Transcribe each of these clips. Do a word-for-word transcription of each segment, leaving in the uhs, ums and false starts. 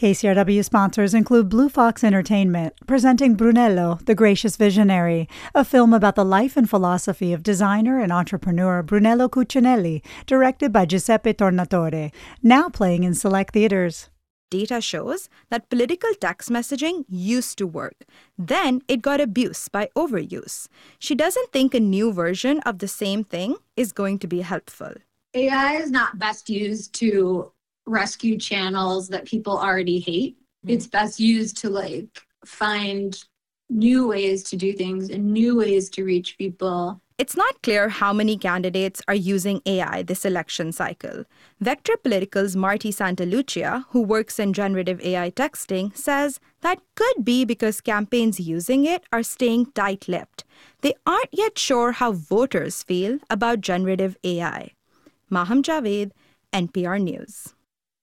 K C R W sponsors include Blue Fox Entertainment, presenting Brunello, the Gracious Visionary, a film about the life and philosophy of designer and entrepreneur Brunello Cucinelli, directed by Giuseppe Tornatore, now playing in select theaters. Data shows that political text messaging used to work. Then it got abused by overuse. She doesn't think a new version of the same thing is going to be helpful. A I is not best used to rescue channels that people already hate. Mm-hmm. It's best used to like find new ways to do things and new ways to reach people. It's not clear how many candidates are using A I this election cycle. Vector Political's Marty Santalucia, who works in generative A I texting, says that could be because campaigns using it are staying tight-lipped. They aren't yet sure how voters feel about generative A I. Maham Javed, N P R News.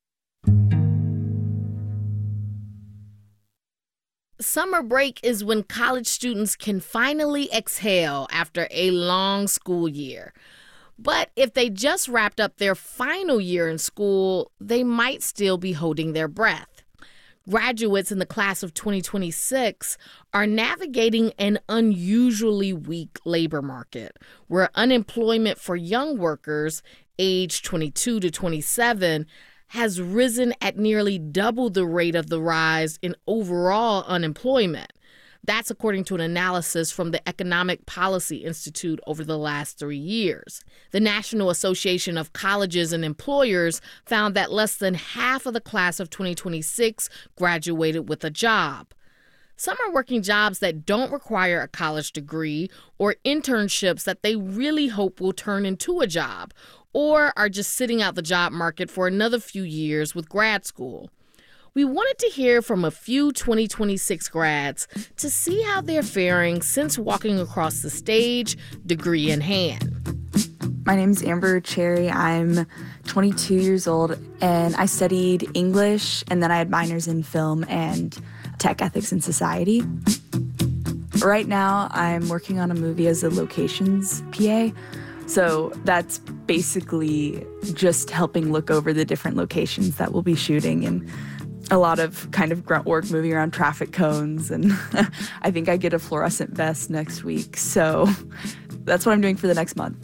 Summer break is when college students can finally exhale after a long school year. But if they just wrapped up their final year in school, they might still be holding their breath. Graduates in the class of twenty twenty-six are navigating an unusually weak labor market, where unemployment for young workers aged twenty-two to twenty-seven has risen at nearly double the rate of the rise in overall unemployment. That's according to an analysis from the Economic Policy Institute over the last three years. The National Association of Colleges and Employers found that less than half of the class of twenty twenty-six graduated with a job. Some are working jobs that don't require a college degree or internships that they really hope will turn into a job, or are just sitting out the job market for another few years with grad school. We wanted to hear from a few twenty twenty-six grads to see how they're faring since walking across the stage, degree in hand. My name's Amber Cherry. I'm twenty-two years old, and I studied English, and then I had minors in film and tech ethics and society. Right now, I'm working on a movie as a locations P A. So that's basically just helping look over the different locations that we'll be shooting, and a lot of kind of grunt work moving around traffic cones. And I think I get a fluorescent vest next week. So that's what I'm doing for the next month.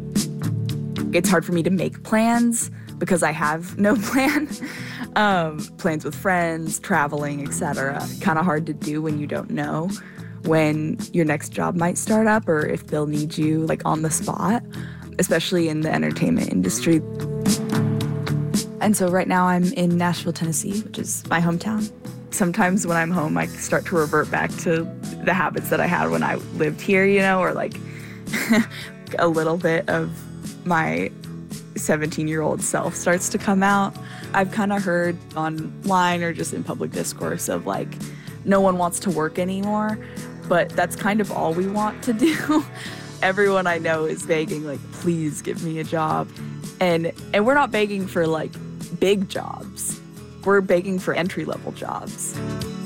It's hard for me to make plans because I have no plan. Um, plans with friends, traveling, et cetera. Kind of hard to do when you don't know when your next job might start up or if they'll need you like on the spot, especially in the entertainment industry. And so right now I'm in Nashville, Tennessee, which is my hometown. Sometimes when I'm home, I start to revert back to the habits that I had when I lived here, you know, or like a little bit of my seventeen-year-old self starts to come out. I've kind of heard online or just in public discourse of like, no one wants to work anymore. But that's kind of all we want to do. Everyone I know is begging, like, please give me a job. And and we're not begging for, like, big jobs. We're begging for entry-level jobs.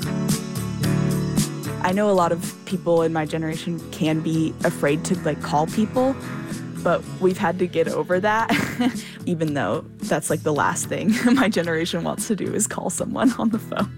I know a lot of people in my generation can be afraid to, like, call people, but we've had to get over that, even though that's, like, the last thing my generation wants to do is call someone on the phone.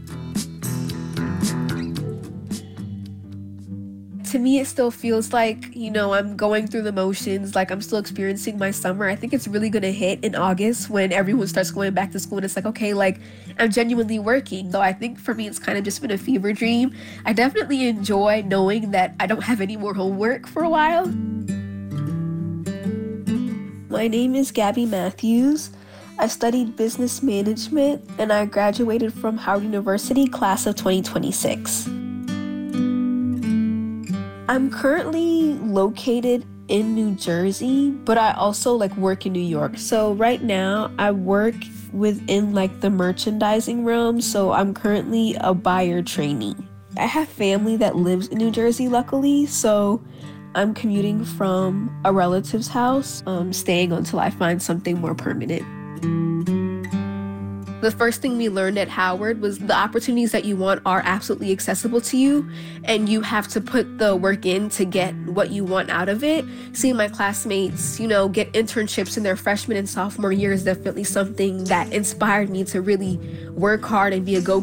To me, it still feels like, you know, I'm going through the motions, like I'm still experiencing my summer. I think it's really going to hit in August when everyone starts going back to school and it's like, okay, like I'm genuinely working. Though I think for me, it's kind of just been a fever dream. I definitely enjoy knowing that I don't have any more homework for a while. My name is Gabby Matthews. I studied business management and I graduated from Howard University, class of twenty twenty-six. I'm currently located in New Jersey, but I also like work in New York. So right now I work within like the merchandising realm. So I'm currently a buyer trainee. I have family that lives in New Jersey, luckily. So I'm commuting from a relative's house, um, staying until I find something more permanent. The first thing we learned at Howard was the opportunities that you want are absolutely accessible to you, and you have to put the work in to get what you want out of it. Seeing my classmates, you know, get internships in their freshman and sophomore year is definitely something that inspired me to really work hard and be a go